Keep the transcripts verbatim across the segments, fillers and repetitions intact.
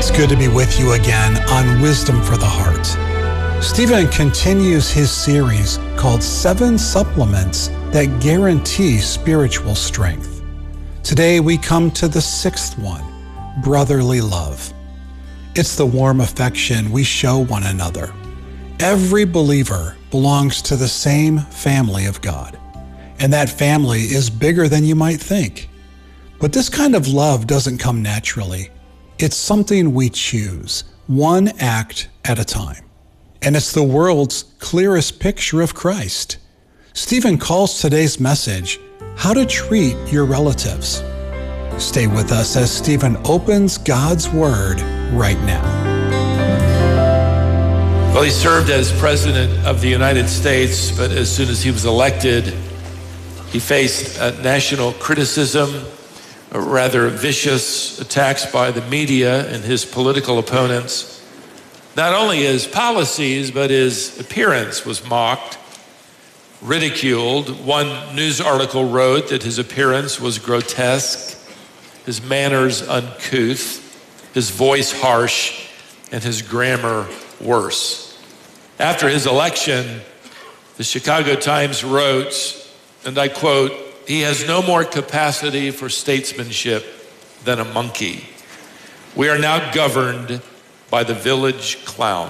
It's good to be with you again on Wisdom for the Heart. Stephen continues his series called Seven Supplements That Guarantee Spiritual Strength. Today we come to the sixth one, brotherly love. It's the warm affection we show one another. Every believer belongs to the same family of God, and that family is bigger than you might think. But this kind of love doesn't come naturally. It's something we choose, one act at a time. And it's the world's clearest picture of Christ. Stephen calls today's message, How to Treat Your Relatives. Stay with us as Stephen opens God's Word right now. Well, he served as President of the United States, but as soon as he was elected, he faced uh, national criticism, rather vicious attacks by the media and his political opponents. Not only his policies, but his appearance was mocked, ridiculed. One news article wrote that his appearance was grotesque, his manners uncouth, his voice harsh, and his grammar worse. After his election, the Chicago Times wrote, and I quote, "He has no more capacity for statesmanship than a monkey. We are now governed by the village clown."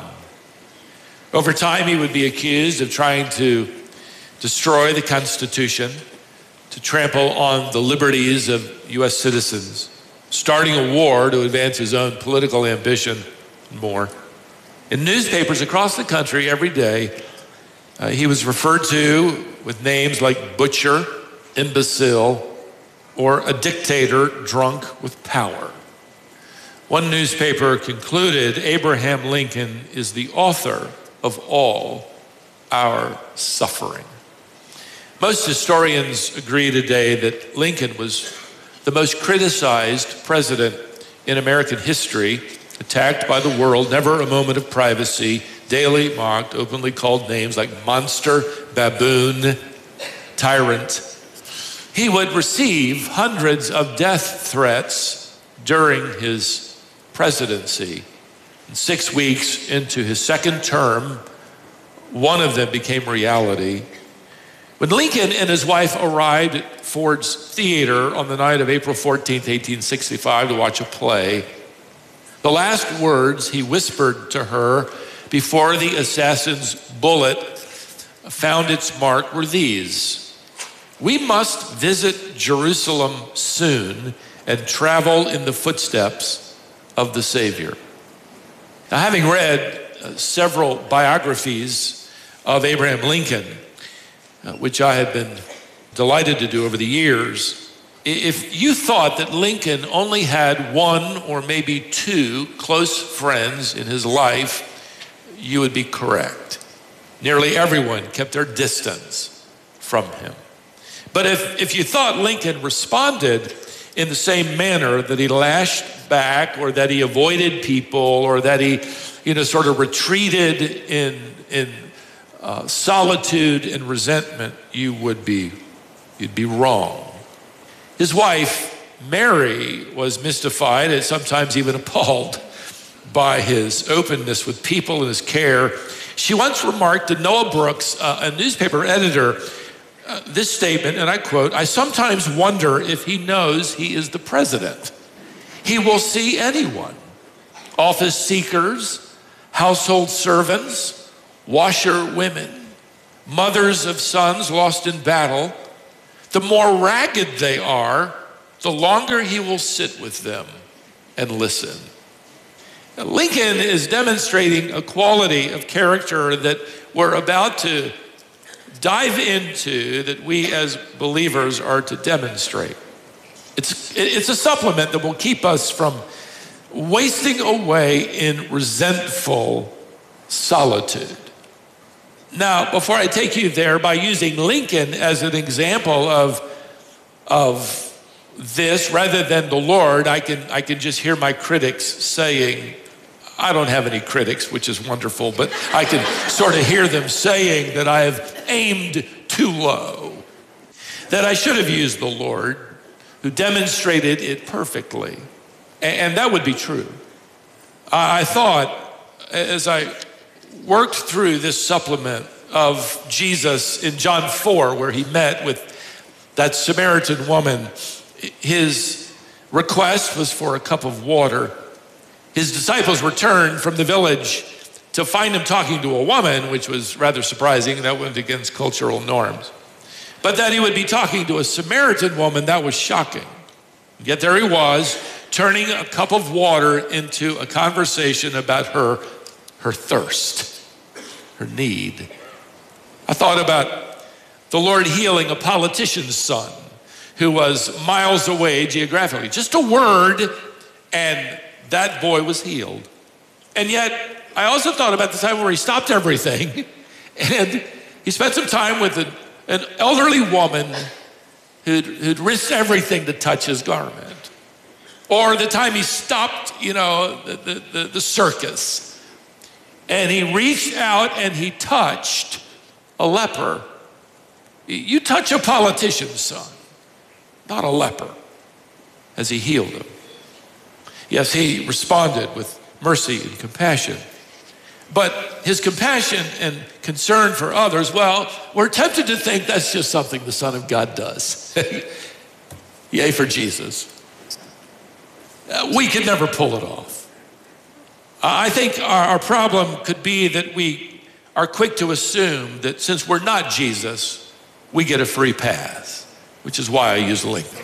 Over time, he would be accused of trying to destroy the Constitution, to trample on the liberties of U S citizens, starting a war to advance his own political ambition and more. In newspapers across the country every day, uh, he was referred to with names like butcher, imbecile, or a dictator drunk with power. One newspaper concluded Abraham Lincoln is the author of all our suffering. Most historians agree today that Lincoln was the most criticized president in American history, attacked by the world, never a moment of privacy, daily mocked, openly called names like monster, baboon, tyrant. He would receive hundreds of death threats during his presidency. And six weeks into his second term, one of them became reality. When Lincoln and his wife arrived at Ford's Theater on the night of April fourteenth, eighteen sixty-five to watch a play, the last words he whispered to her before the assassin's bullet found its mark were these: "We must visit Jerusalem soon and travel in the footsteps of the Savior." Now, having read uh, several biographies of Abraham Lincoln, uh, which I have been delighted to do over the years, if you thought that Lincoln only had one or maybe two close friends in his life, you would be correct. Nearly everyone kept their distance from him. But if, if you thought Lincoln responded in the same manner, that he lashed back or that he avoided people or that he, you know, sort of retreated in, in uh, solitude and resentment, you would be, you'd be wrong. His wife, Mary, was mystified and sometimes even appalled by his openness with people and his care. She once remarked to Noah Brooks, uh, a newspaper editor, Uh, this statement, and I quote, "I sometimes wonder if he knows he is the president. He will see anyone, office seekers, household servants, washerwomen, mothers of sons lost in battle. The more ragged they are, the longer he will sit with them and listen." Now, Lincoln is demonstrating a quality of character that we're about to dive into, that we as believers are to demonstrate. It's, it's a supplement that will keep us from wasting away in resentful solitude. Now, before I take you there, by using Lincoln as an example of, of this rather than the Lord, I can, I can just hear my critics saying, I don't have any critics, which is wonderful, but I can sort of hear them saying that I have aimed too low, that I should have used the Lord, who demonstrated it perfectly. And that would be true. I thought, as I worked through this supplement of Jesus in John four, where he met with that Samaritan woman, his request was for a cup of water. His disciples returned from the village to find him talking to a woman, which was rather surprising. That went against cultural norms. But that he would be talking to a Samaritan woman, that was shocking. Yet there he was, turning a cup of water into a conversation about her, her thirst, her need. I thought about the Lord healing a politician's son who was miles away geographically. Just a word, and that boy was healed. And yet, I also thought about the time where he stopped everything and he spent some time with an, an elderly woman who'd, who'd risked everything to touch his garment. Or the time he stopped, you know, the, the, the circus, and he reached out and he touched a leper. You touch a politician's son, not a leper, as he healed him. Yes, he responded with mercy and compassion. But his compassion and concern for others, well, we're tempted to think that's just something the Son of God does. Yay for Jesus. Uh, we could never pull it off. Uh, I think our, our problem could be that we are quick to assume that since we're not Jesus, we get a free pass, which is why I use Lincoln.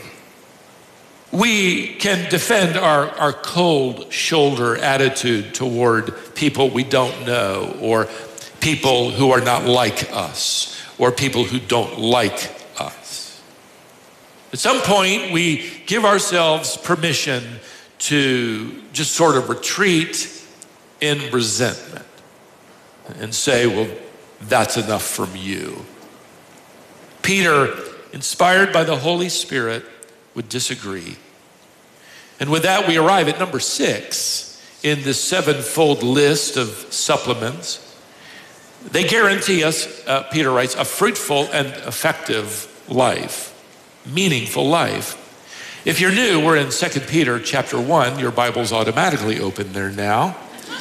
We can defend our, our cold shoulder attitude toward people we don't know, or people who are not like us, or people who don't like us. At some point, we give ourselves permission to just sort of retreat in resentment and say, well, that's enough from you. Peter, inspired by the Holy Spirit, would disagree. And with that, we arrive at number six in this sevenfold list of supplements. They guarantee us, uh, Peter writes, a fruitful and effective life, meaningful life. If you're new, we're in Second Peter chapter one. Your Bible's automatically open there now.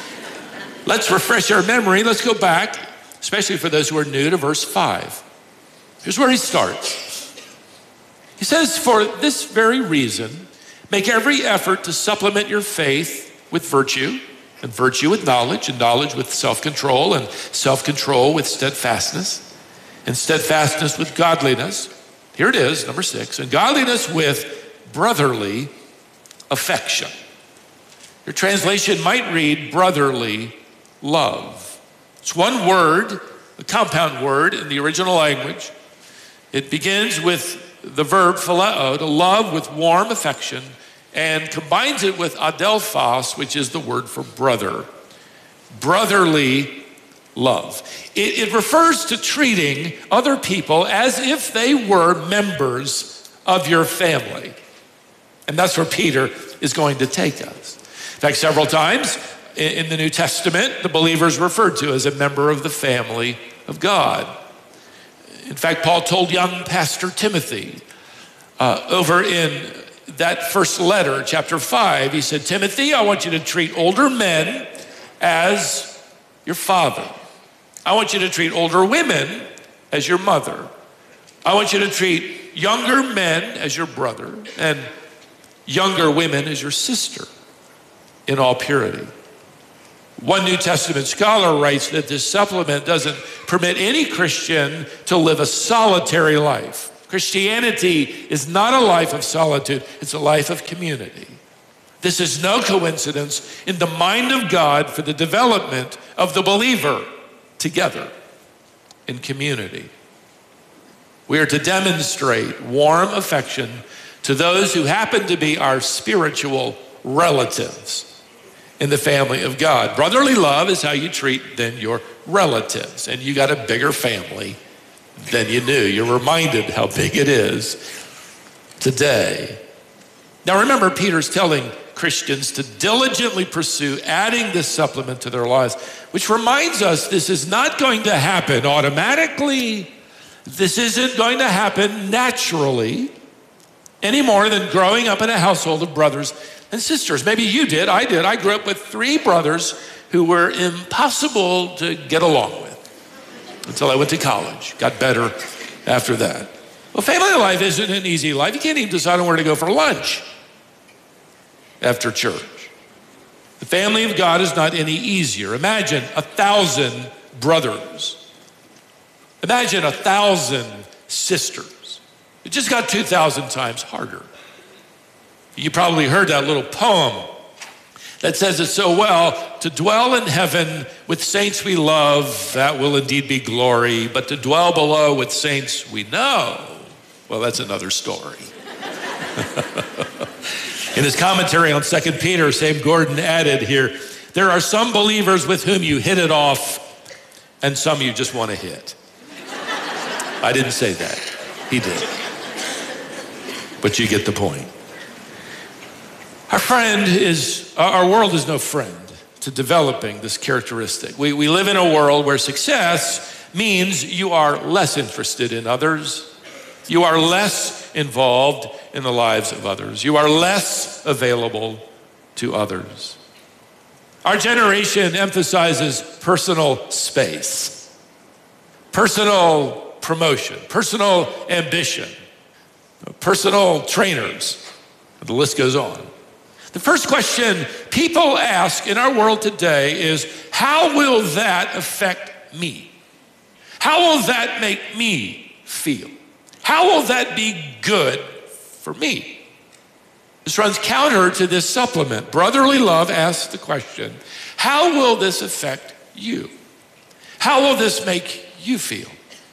Let's refresh our memory. Let's go back, especially for those who are new, to verse five. Here's where he starts. He says, for this very reason, make every effort to supplement your faith with virtue, and virtue with knowledge, and knowledge with self-control, and self-control with steadfastness, and steadfastness with godliness. Here it is, number six, and godliness with brotherly affection. Your translation might read brotherly love. It's one word, a compound word in the original language. It begins with the verb phileo, to love with warm affection, and combines it with adelphos, which is the word for brother. Brotherly love. It, it refers to treating other people as if they were members of your family. And that's where Peter is going to take us. In fact, several times in the New Testament, the believer is referred to as a member of the family of God. In fact, Paul told young Pastor Timothy uh, over in that first letter, chapter five, he said, Timothy, I want you to treat older men as your father. I want you to treat older women as your mother. I want you to treat younger men as your brother, and younger women as your sister in all purity. One New Testament scholar writes that this supplement doesn't permit any Christian to live a solitary life. Christianity is not a life of solitude, it's a life of community. This is no coincidence in the mind of God for the development of the believer together in community. We are to demonstrate warm affection to those who happen to be our spiritual relatives in the family of God. Brotherly love is how you treat then your relatives, and you got a bigger family than you knew. You're reminded how big it is today. Now remember, Peter's telling Christians to diligently pursue adding this supplement to their lives, which reminds us this is not going to happen automatically. This isn't going to happen naturally any more than growing up in a household of brothers and sisters. Maybe you did, I did. I grew up with three brothers who were impossible to get along with until I went to college. Got better after that. Well, family life isn't an easy life. You can't even decide on where to go for lunch after church. The family of God is not any easier. Imagine a thousand brothers. Imagine a thousand sisters. It just got two thousand times harder. You probably heard that little poem that says it so well. To dwell in heaven with saints we love, that will indeed be glory. But to dwell below with saints we know, well, that's another story. In his commentary on Second Peter, Sam Gordon added here, there are some believers with whom you hit it off and some you just want to hit. I didn't say that. He did. But you get the point. Our friend is, our world is no friend to developing this characteristic. We, we live in a world where success means you are less interested in others. You are less involved in the lives of others. You are less available to others. Our generation emphasizes personal space, personal promotion, personal ambition, personal trainers. The list goes on. The first question people ask in our world today is, how will that affect me? How will that make me feel? How will that be good for me? This runs counter to this supplement. Brotherly Love asks the question, how will this affect you? How will this make you feel?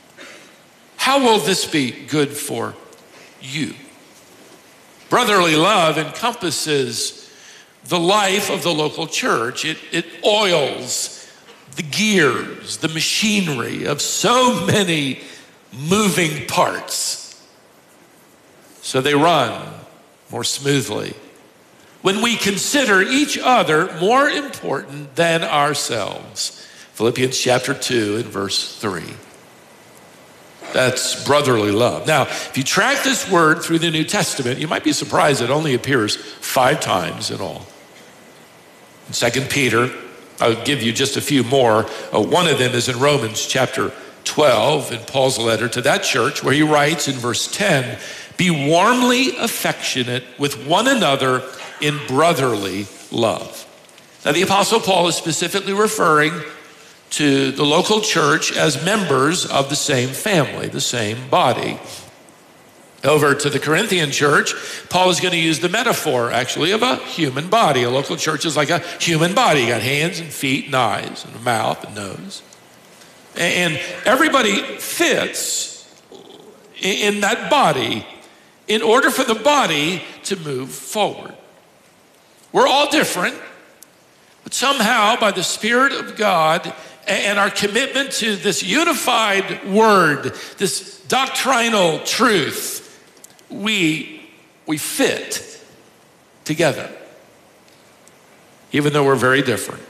How will this be good for you? Brotherly Love encompasses the life of the local church. It, it oils the gears, the machinery of so many moving parts, so they run more smoothly when we consider each other more important than ourselves. Philippians chapter two and verse three. That's brotherly love. Now, if you track this word through the New Testament, you might be surprised it only appears five times in all. In Second Peter, I'll give you just a few more. Uh, one of them is in Romans chapter twelve, in Paul's letter to that church, where he writes in verse ten, be warmly affectionate with one another in brotherly love. Now, the Apostle Paul is specifically referring to the local church as members of the same family, the same body. Over to the Corinthian church, Paul is going to use the metaphor, actually, of a human body. A local church is like a human body. You got hands and feet and eyes and a mouth and nose. And everybody fits in that body in order for the body to move forward. We're all different, but somehow by the Spirit of God and our commitment to this unified word, this doctrinal truth, we, we fit together, even though we're very different.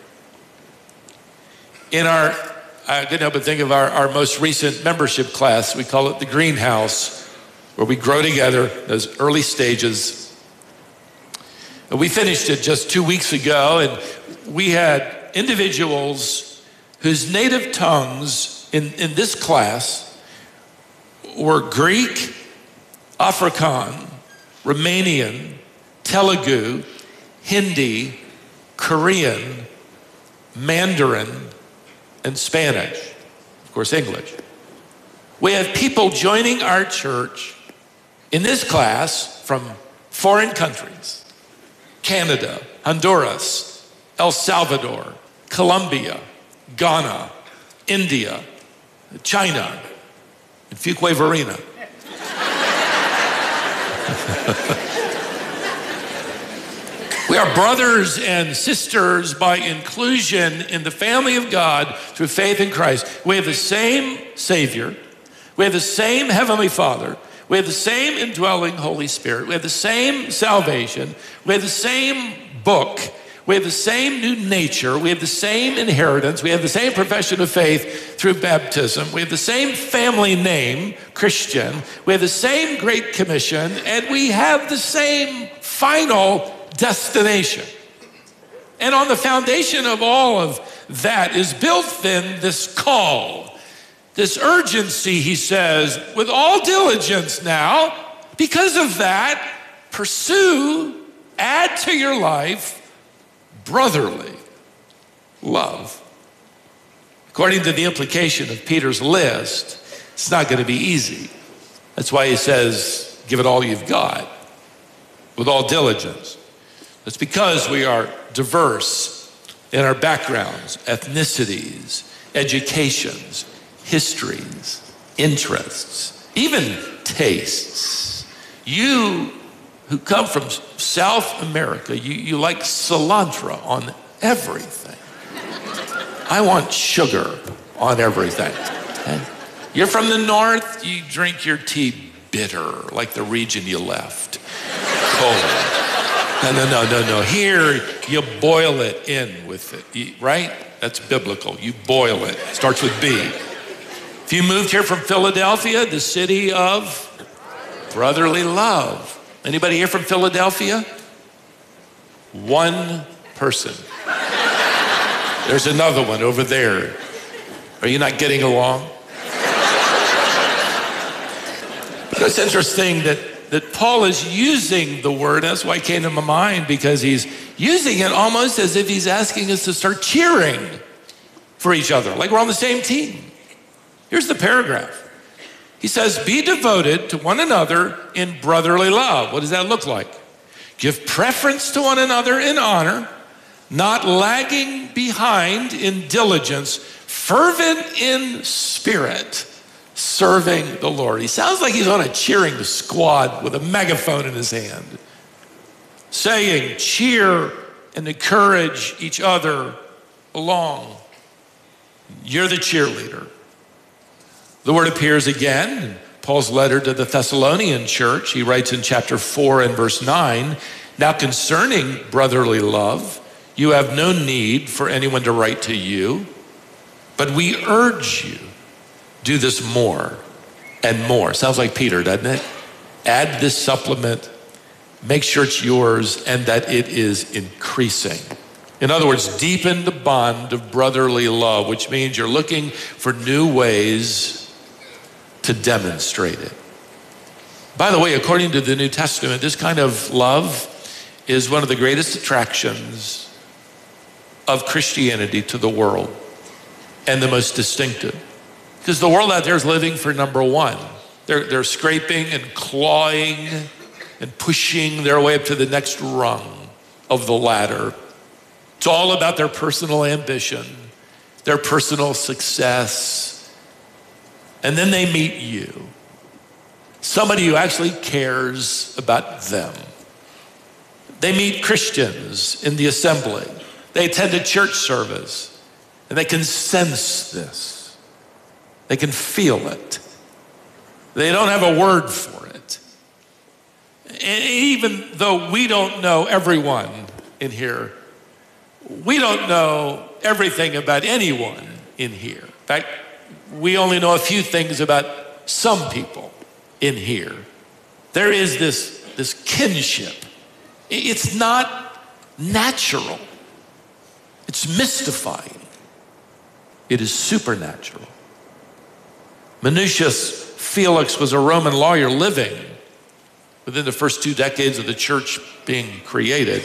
In our, I couldn't help but think of our, our most recent membership class. We call it the greenhouse, where we grow together, those early stages. And we finished it just two weeks ago, and we had individuals whose native tongues in, in this class were Greek, Afrikaans, Romanian, Telugu, Hindi, Korean, Mandarin, and Spanish. Of course, English. We have people joining our church in this class from foreign countries: Canada, Honduras, El Salvador, Colombia, Ghana, India, China, and Fuquay-Varina. We are brothers and sisters by inclusion in the family of God through faith in Christ. We have the same Savior. We have the same Heavenly Father. We have the same indwelling Holy Spirit. We have the same salvation. We have the same book. We have the same new nature. We have the same inheritance. We have the same profession of faith through baptism. We have the same family name, Christian. We have the same Great Commission, and we have the same final destination. And on the foundation of all of that is built then this call, this urgency, he says, with all diligence now. Because of that, pursue, add to your life brotherly love. According to the implication of Peter's list, it's not going to be easy. That's why he says, give it all you've got, with all diligence. That's because we are diverse in our backgrounds, ethnicities, educations, histories, interests, even tastes. You who come from South America, you, you like cilantro on everything. I want sugar on everything. Okay? You're from the North, you drink your tea bitter, like the region you left. Cold. No, no, no, no, no. Here, you boil it in with it, you, right? That's biblical. You boil it. Starts with B. If you moved here from Philadelphia, the city of brotherly love. Anybody here from Philadelphia? One person. There's another one over there. Are you not getting along? But it's interesting that that Paul is using the word, that's why it came to my mind, because he's using it almost as if he's asking us to start cheering for each other, like we're on the same team. Here's the paragraph. He says, be devoted to one another in brotherly love. What does that look like? Give preference to one another in honor, not lagging behind in diligence, fervent in spirit, serving the Lord. He sounds like he's on a cheering squad with a megaphone in his hand, saying, cheer and encourage each other along. You're the cheerleader. The word appears again in Paul's letter to the Thessalonian church. He writes in chapter four and verse nine, now concerning brotherly love, you have no need for anyone to write to you, but we urge you, do this more and more. Sounds like Peter, doesn't it? Add this supplement, make sure it's yours, and that it is increasing. In other words, deepen the bond of brotherly love, which means you're looking for new ways to demonstrate it. By the way, according to the New Testament, this kind of love is one of the greatest attractions of Christianity to the world and the most distinctive. Because the world out there is living for number one. They're, they're scraping and clawing and pushing their way up to the next rung of the ladder. It's all about their personal ambition, their personal success. And then they meet you, somebody who actually cares about them. They meet Christians in the assembly. They attend a church service, and they can sense this. They can feel it. They don't have a word for it. And even though we don't know everyone in here, we don't know everything about anyone in here. In fact, we only know a few things about some people in here. There is this, this kinship. It's not natural. It's mystifying. It is supernatural. Minucius Felix was a Roman lawyer living within the first two decades of the church being created.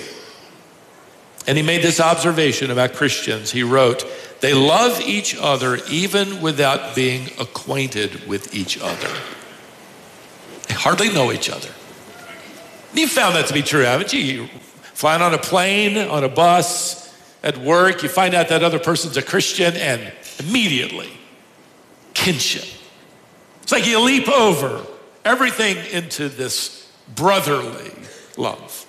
And he made this observation about Christians. He wrote, they love each other even without being acquainted with each other. They hardly know each other. And you've found that to be true, haven't you? You're flying on a plane, on a bus, at work, you find out that other person's a Christian, and immediately, kinship. It's like you leap over everything into this brotherly love.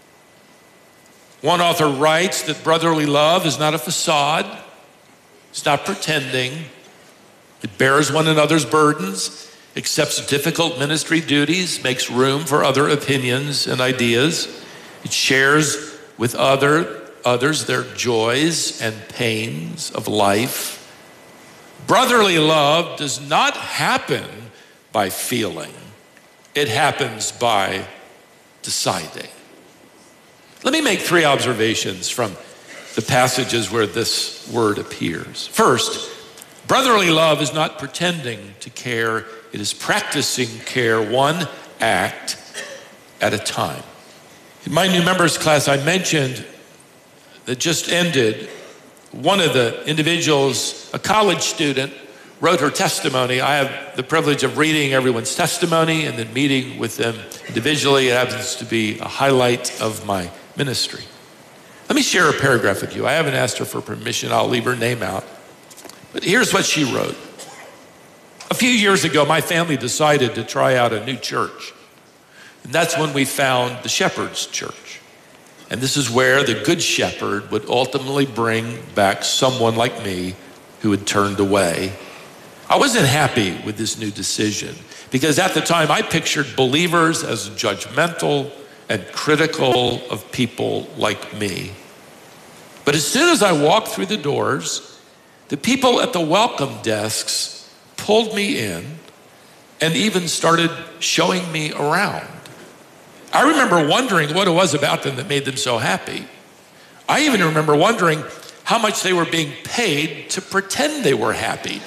One author writes that brotherly love is not a facade. It's not pretending. It bears one another's burdens, accepts difficult ministry duties, makes room for other opinions and ideas. It shares with other, others their joys and pains of life. Brotherly love does not happen by feeling. It happens by deciding. Let me make three observations from the passages where this word appears. First, brotherly love is not pretending to care. It is practicing care one act at a time. In my new members class, I mentioned that just ended, one of the individuals, a college student, wrote her testimony. I have the privilege of reading everyone's testimony and then meeting with them individually. It happens to be a highlight of my ministry. Let me share a paragraph with you. I haven't asked her for permission. I'll leave her name out. But here's what she wrote. A few years ago, my family decided to try out a new church. And that's when we found the Shepherd's Church. And this is where the Good Shepherd would ultimately bring back someone like me who had turned away. I wasn't happy with this new decision because at the time I pictured believers as judgmental and critical of people like me. But as soon as I walked through the doors, the people at the welcome desks pulled me in and even started showing me around. I remember wondering what it was about them that made them so happy. I even remember wondering how much they were being paid to pretend they were happy.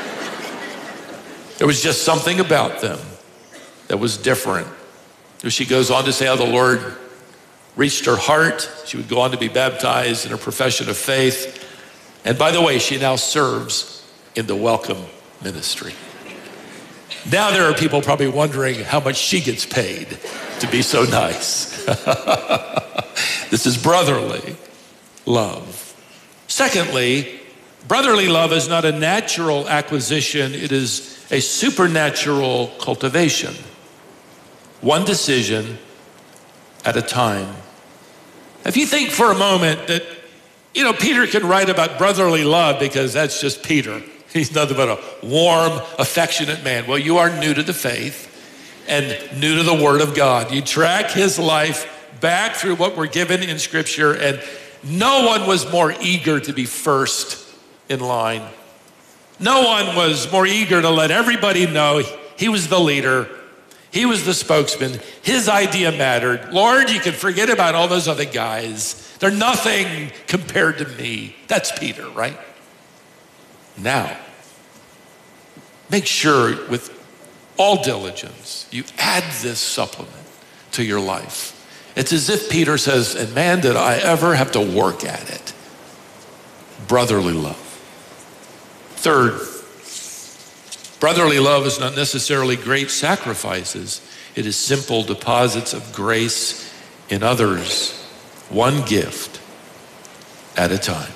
There was just something about them that was different. She goes on to say how the Lord reached her heart. She would go on to be baptized in her profession of faith. And by the way, she now serves in the Welcome Ministry. Now there are people probably wondering how much she gets paid to be so nice. This is brotherly love. Secondly, brotherly love is not a natural acquisition. It is a supernatural cultivation. One decision at a time. If you think for a moment that, you know, Peter can write about brotherly love because that's just Peter. He's nothing but a warm, affectionate man. Well, you are new to the faith and new to the Word of God. You track his life back through what we're given in Scripture, and no one was more eager to be first in line. No one was more eager to let everybody know he was the leader. He was the spokesman. His idea mattered. Lord, you can forget about all those other guys. They're nothing compared to me. That's Peter, right? Now, make sure with all diligence, you add this supplement to your life. It's as if Peter says, and man, did I ever have to work at it. Brotherly love. Third, brotherly love is not necessarily great sacrifices. It is simple deposits of grace in others, one gift at a time.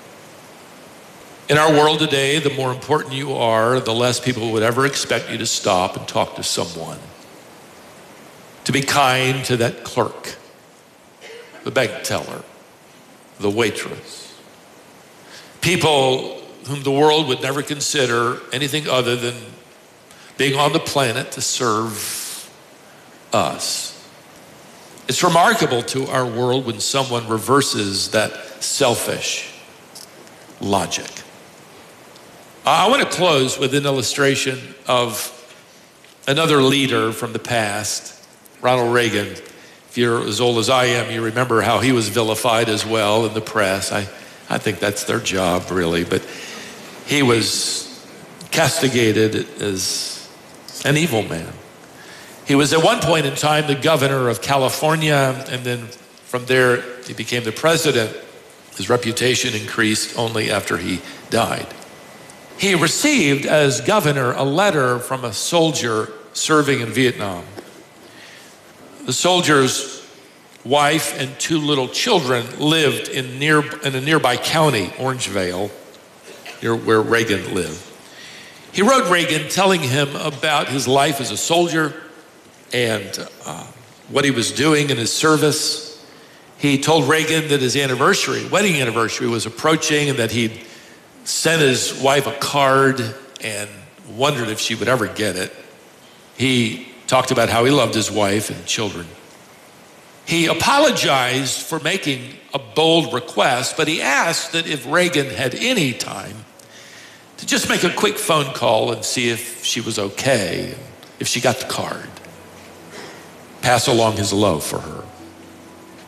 In our world today, the more important you are, the less people would ever expect you to stop and talk to someone. To be kind to that clerk, the bank teller, the waitress. People whom the world would never consider anything other than being on the planet to serve us. It's remarkable to our world when someone reverses that selfish logic. I want to close with an illustration of another leader from the past, Ronald Reagan. If you're as old as I am, you remember how he was vilified as well in the press. I, I think that's their job, really. But he was castigated as an evil man. He was at one point in time the governor of California, and then from there he became the president. His reputation increased only after he died. He received, as governor, a letter from a soldier serving in Vietnam. The soldier's wife and two little children lived in, near, in a nearby county, Orangevale, near where Reagan lived. He wrote Reagan telling him about his life as a soldier and uh, what he was doing in his service. He told Reagan that his anniversary, wedding anniversary, was approaching and that he'd sent his wife a card and wondered if she would ever get it. He talked about how he loved his wife and children. He apologized for making a bold request, but he asked that if Reagan had any time to just make a quick phone call and see if she was okay, if she got the card. Pass along his love for her.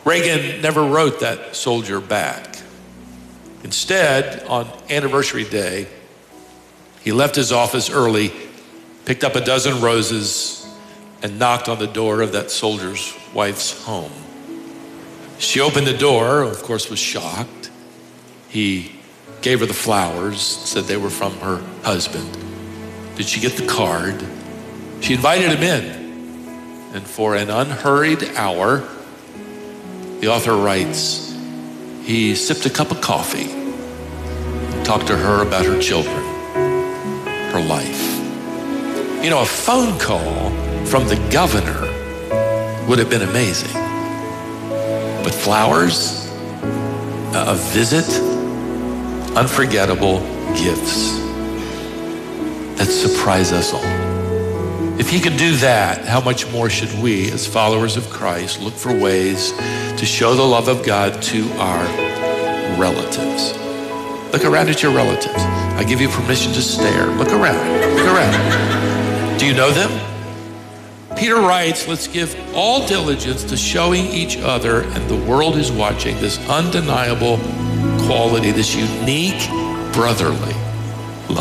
Reagan never wrote that soldier back. Instead, on anniversary day, he left his office early, picked up a dozen roses, and knocked on the door of that soldier's wife's home. She opened the door, of course, was shocked. He gave her the flowers, said they were from her husband. Did she get the card? She invited him in. And for an unhurried hour, the author writes, he sipped a cup of coffee and talked to her about her children, her life. You know, a phone call from the governor would have been amazing. But flowers, a visit, unforgettable gifts that surprise us all. If he could do that, how much more should we, as followers of Christ, look for ways to show the love of God to our relatives? Look around at your relatives. I give you permission to stare. Look around. Look around. Do you know them? Peter writes, let's give all diligence to showing each other, and the world is watching, this undeniable quality, this unique brotherly